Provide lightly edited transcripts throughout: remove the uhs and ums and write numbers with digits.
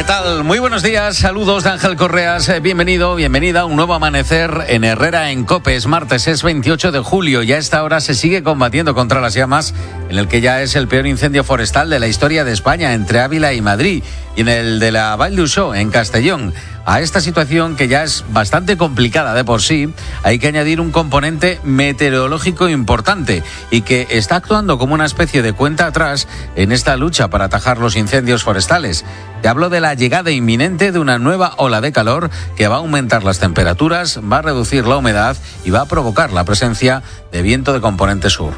tal? Muy buenos días, saludos de Ángel Correas, bienvenido, bienvenida a un nuevo amanecer en Herrera en COPE. Es martes, es 28 de julio y a esta hora se sigue combatiendo contra las llamas en el que ya es el peor incendio forestal de la historia de España entre Ávila y Madrid y en el de la Vall d'Uixó en Castellón. A esta situación, que ya es bastante complicada de por sí, hay que añadir un componente meteorológico importante y que está actuando como una especie de cuenta atrás en esta lucha para atajar los incendios forestales. Te hablo de la llegada inminente de una nueva ola de calor que va a aumentar las temperaturas, va a reducir la humedad y va a provocar la presencia de viento de componente sur.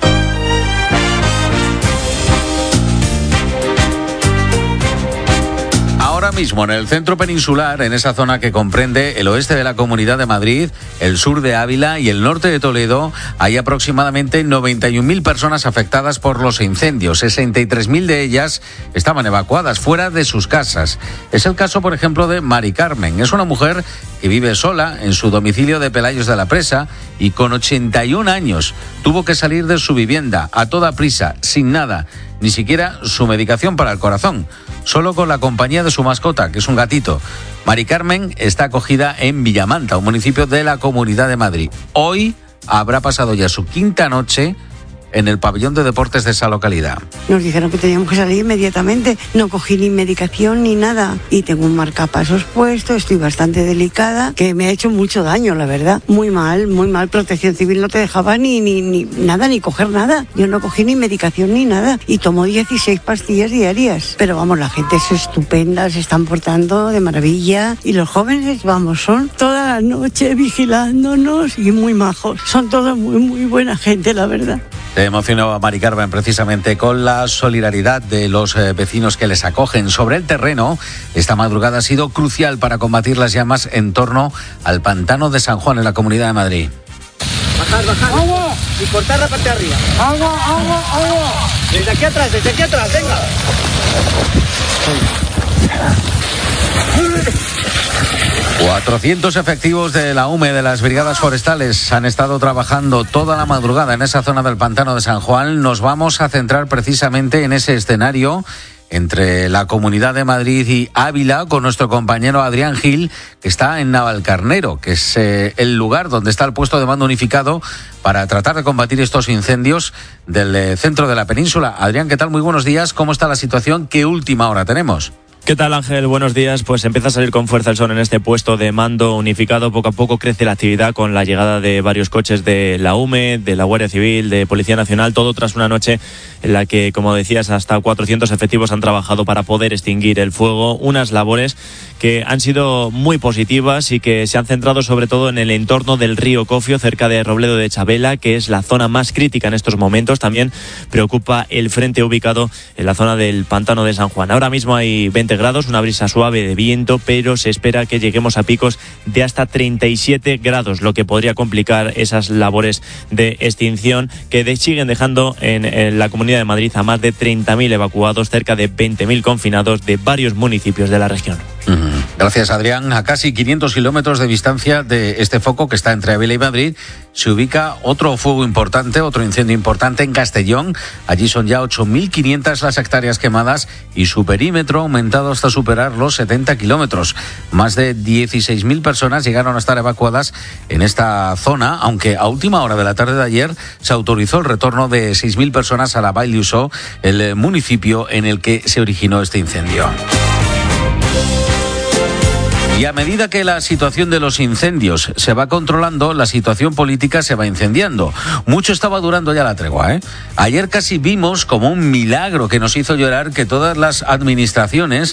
Ahora mismo en el centro peninsular, en esa zona que comprende el oeste de la Comunidad de Madrid, el sur de Ávila y el norte de Toledo, hay aproximadamente 91.000 personas afectadas por los incendios. 63.000 de ellas estaban evacuadas fuera de sus casas. Es el caso, por ejemplo, de Mari Carmen. Es una mujer que vive sola en su domicilio de Pelayos de la Presa y con 81 años tuvo que salir de su vivienda a toda prisa, sin nada, ni siquiera su medicación para el corazón, solo con la compañía de su mascota, que es un gatito. Mari Carmen está acogida en Villamanta, un municipio de la Comunidad de Madrid. Hoy habrá pasado ya su quinta noche en el pabellón de deportes de esa localidad. Nos dijeron que teníamos que salir inmediatamente, no cogí ni medicación ni nada y tengo un marcapasos puesto, estoy bastante delicada, que me ha hecho mucho daño, la verdad, muy mal, Protección Civil no te dejaba ni nada, ni coger nada, yo no cogí ni medicación ni nada y tomo 16 pastillas diarias, pero vamos, la gente es estupenda, se están portando de maravilla y los jóvenes, vamos, son toda la noche vigilándonos y muy majos, son todos muy buena gente, la verdad. Te emocionó a Mari Carmen precisamente con la solidaridad de los vecinos que les acogen. Sobre el terreno, esta madrugada ha sido crucial para combatir las llamas en torno al pantano de San Juan en la Comunidad de Madrid. Bajar. ¡Agua! Y cortar la parte de arriba. ¡Agua! Desde aquí atrás, venga. 400 efectivos de la UME, de las brigadas forestales, han estado trabajando toda la madrugada en esa zona del pantano de San Juan. Nos vamos a centrar precisamente en ese escenario entre la Comunidad de Madrid y Ávila con nuestro compañero Adrián Gil, que está en Navalcarnero, que es el lugar donde está el puesto de mando unificado para tratar de combatir estos incendios del centro de la península. Adrián, ¿qué tal? Muy buenos días. ¿Cómo está la situación? ¿Qué última hora tenemos? ¿Qué tal, Ángel? Buenos días. Pues empieza a salir con fuerza el sol en este puesto de mando unificado. Poco a poco crece la actividad con la llegada de varios coches de la UME, de la Guardia Civil, de Policía Nacional, todo tras una noche en la que, como decías, hasta 400 efectivos han trabajado para poder extinguir el fuego. Unas labores que han sido muy positivas y que se han centrado sobre todo en el entorno del río Cofio, cerca de Robledo de Chabela, que es la zona más crítica en estos momentos. También preocupa el frente ubicado en la zona del pantano de San Juan. Ahora mismo hay 20 grados, una brisa suave de viento, pero se espera que lleguemos a picos de hasta 37 grados, lo que podría complicar esas labores de extinción que siguen dejando en la Comunidad de Madrid a más de 30.000 evacuados, cerca de 20.000 confinados de varios municipios de la región. Gracias, Adrián. A casi 500 kilómetros de distancia de este foco que está entre Ávila y Madrid se ubica otro fuego importante, otro incendio importante en Castellón. Allí son ya 8.500 las hectáreas quemadas y su perímetro ha aumentado hasta superar los 70 kilómetros. Más de 16.000 personas llegaron a estar evacuadas en esta zona, aunque a última hora de la tarde de ayer se autorizó el retorno de 6.000 personas a la Vall d'Uixó, el municipio en el que se originó este incendio. Y a medida que la situación de los incendios se va controlando, la situación política se va incendiando. Mucho estaba durando ya la tregua, ¿eh? Ayer casi vimos como un milagro que nos hizo llorar que todas las administraciones